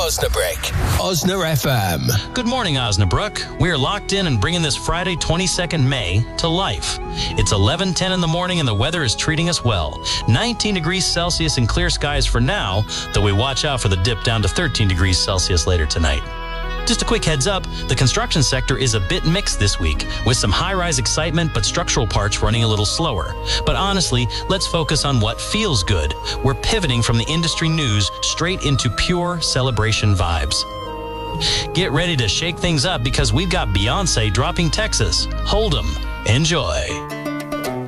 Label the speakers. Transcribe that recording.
Speaker 1: Osnabrück. Osna FM.
Speaker 2: Good morning, Osnabrück. We are locked in and bringing this Friday, 22nd May, to life. It's 11:10 in the morning and the weather is treating us well. 19 degrees Celsius and clear skies for now, though we watch out for the dip down to 13 degrees Celsius later tonight. Just a quick heads up, the construction sector is a bit mixed this week, with some high-rise excitement but structural parts running a little slower. But honestly, let's focus on what feels good. We're pivoting from the industry news straight into pure celebration vibes. Get ready to shake things up because we've got Beyonce dropping Texas. Hold 'em. Enjoy.